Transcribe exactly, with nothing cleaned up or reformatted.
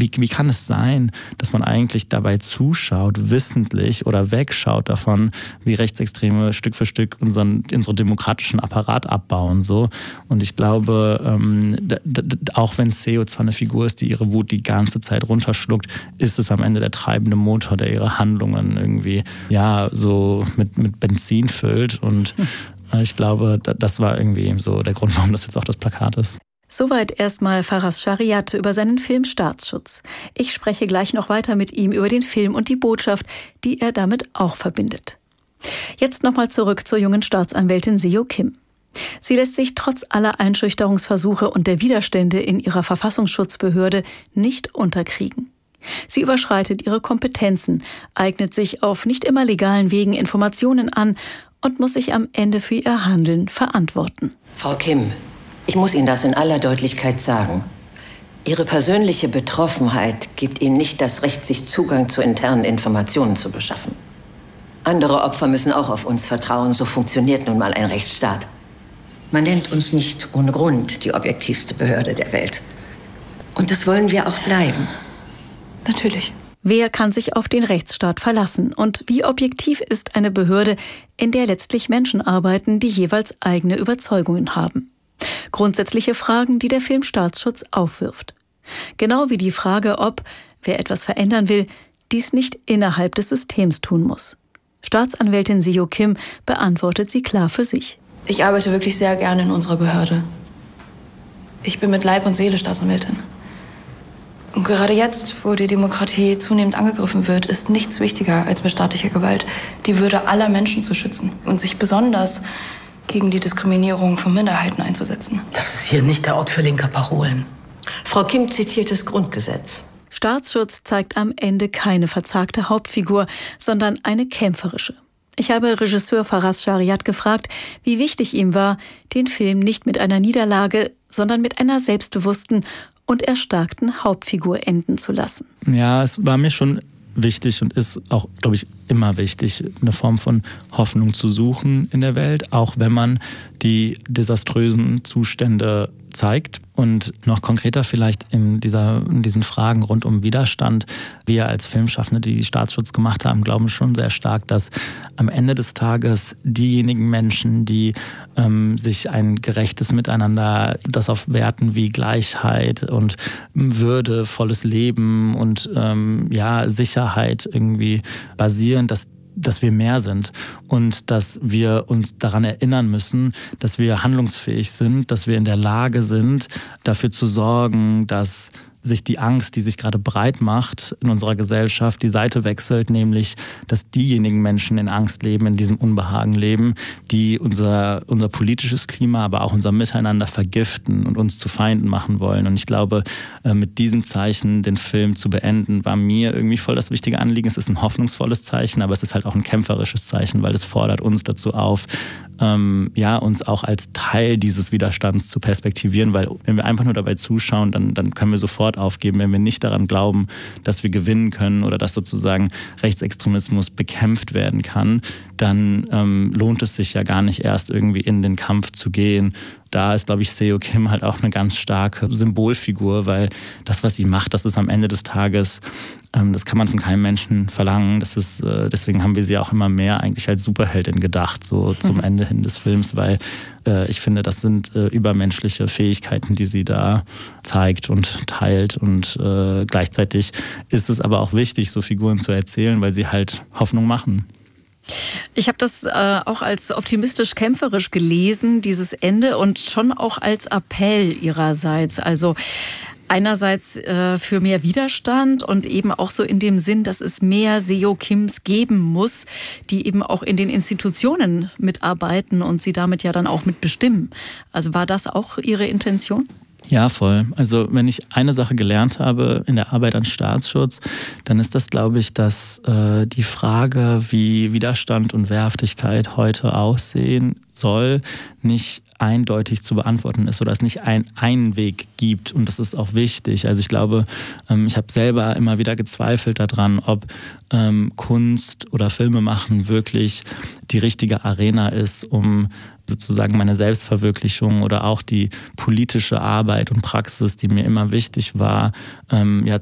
wie, wie kann es sein, dass man eigentlich dabei zuschaut, wissentlich oder wegschaut davon, wie Rechtsextreme Stück für Stück unseren, unseren demokratischen Apparat abbauen. So. Und ich glaube, ähm, d- d- auch wenn Seo zwar eine Figur ist, die ihre Wut die ganze Zeit runterschluckt, ist es am Ende der treibende Motor, der ihre Handlungen irgendwie ja so mit, mit Benzin füllt. Und ich glaube, das war irgendwie so der Grund, warum das jetzt auch das Plakat ist. Soweit erstmal Faras Shariat über seinen Film Staatsschutz. Ich spreche gleich noch weiter mit ihm über den Film und die Botschaft, die er damit auch verbindet. Jetzt nochmal zurück zur jungen Staatsanwältin Seo Kim. Sie lässt sich trotz aller Einschüchterungsversuche und der Widerstände in ihrer Verfassungsschutzbehörde nicht unterkriegen. Sie überschreitet ihre Kompetenzen, eignet sich auf nicht immer legalen Wegen Informationen an und muss sich am Ende für ihr Handeln verantworten. Frau Kim, ich muss Ihnen das in aller Deutlichkeit sagen. Ihre persönliche Betroffenheit gibt Ihnen nicht das Recht, sich Zugang zu internen Informationen zu beschaffen. Andere Opfer müssen auch auf uns vertrauen, so funktioniert nun mal ein Rechtsstaat. Man nennt uns nicht ohne Grund die objektivste Behörde der Welt. Und das wollen wir auch bleiben. Natürlich. Wer kann sich auf den Rechtsstaat verlassen? Und wie objektiv ist eine Behörde, in der letztlich Menschen arbeiten, die jeweils eigene Überzeugungen haben? Grundsätzliche Fragen, die der Film Staatsschutz aufwirft. Genau wie die Frage, ob, wer etwas verändern will, dies nicht innerhalb des Systems tun muss. Staatsanwältin Seo Kim beantwortet sie klar für sich. Ich arbeite wirklich sehr gerne in unserer Behörde. Ich bin mit Leib und Seele Staatsanwältin. Und gerade jetzt, wo die Demokratie zunehmend angegriffen wird, ist nichts wichtiger, als mit staatlicher Gewalt die Würde aller Menschen zu schützen und sich besonders gegen die Diskriminierung von Minderheiten einzusetzen. Das ist hier nicht der Ort für linke Parolen. Frau Kim zitiert das Grundgesetz. Staatsschutz zeigt am Ende keine verzagte Hauptfigur, sondern eine kämpferische. Ich habe Regisseur Faras Shariat gefragt, wie wichtig ihm war, den Film nicht mit einer Niederlage, sondern mit einer selbstbewussten und erstarkten Hauptfigur enden zu lassen. Ja, es war mir schon wichtig und ist auch, glaube ich, immer wichtig, eine Form von Hoffnung zu suchen in der Welt, auch wenn man die desaströsen Zustände zeigt. Und noch konkreter vielleicht in, dieser, in diesen Fragen rund um Widerstand. Wir als Filmschaffende, die Staatsschutz gemacht haben, glauben schon sehr stark, dass am Ende des Tages diejenigen Menschen, die ähm, sich ein gerechtes Miteinander, das auf Werten wie Gleichheit und würdevolles Leben und ähm, ja, Sicherheit irgendwie basieren, dass dass wir mehr sind und dass wir uns daran erinnern müssen, dass wir handlungsfähig sind, dass wir in der Lage sind, dafür zu sorgen, dass sich die Angst, die sich gerade breit macht in unserer Gesellschaft, die Seite wechselt, nämlich, dass diejenigen Menschen in Angst leben, in diesem Unbehagen leben, die unser, unser politisches Klima, aber auch unser Miteinander vergiften und uns zu Feinden machen wollen. Und ich glaube, mit diesem Zeichen den Film zu beenden, war mir irgendwie voll das wichtige Anliegen. Es ist ein hoffnungsvolles Zeichen, aber es ist halt auch ein kämpferisches Zeichen, weil es fordert uns dazu auf, ähm, ja, uns auch als Teil dieses Widerstands zu perspektivieren, weil wenn wir einfach nur dabei zuschauen, dann, dann können wir sofort aufgeben, wenn wir nicht daran glauben, dass wir gewinnen können oder dass sozusagen Rechtsextremismus bekämpft werden kann, dann ähm, lohnt es sich ja gar nicht erst irgendwie in den Kampf zu gehen. Da ist, glaube ich, Seo Kim halt auch eine ganz starke Symbolfigur, weil das, was sie macht, das ist am Ende des Tages, ähm, das kann man von keinem Menschen verlangen. Das ist, äh, deswegen haben wir sie auch immer mehr eigentlich als Superheldin gedacht, so zum Ende hin des Films, weil äh, ich finde, das sind äh, übermenschliche Fähigkeiten, die sie da zeigt und teilt. Und äh, gleichzeitig ist es aber auch wichtig, so Figuren zu erzählen, weil sie halt Hoffnung machen. Ich habe das äh, auch als optimistisch-kämpferisch gelesen, dieses Ende, und schon auch als Appell ihrerseits. Also einerseits äh, für mehr Widerstand und eben auch so in dem Sinn, dass es mehr Seo Kims geben muss, die eben auch in den Institutionen mitarbeiten und sie damit ja dann auch mitbestimmen. Also war das auch Ihre Intention? Ja, voll. Also wenn ich eine Sache gelernt habe in der Arbeit an Staatsschutz, dann ist das, glaube ich, dass äh, die Frage, wie Widerstand und Wehrhaftigkeit heute aussehen soll, nicht eindeutig zu beantworten ist oder es nicht ein, einen Weg gibt. Und das ist auch wichtig. Also ich glaube, ähm, ich habe selber immer wieder gezweifelt daran, ob ähm, Kunst oder Filmemachen wirklich die richtige Arena ist, um sozusagen meine Selbstverwirklichung oder auch die politische Arbeit und Praxis, die mir immer wichtig war, ähm, ja,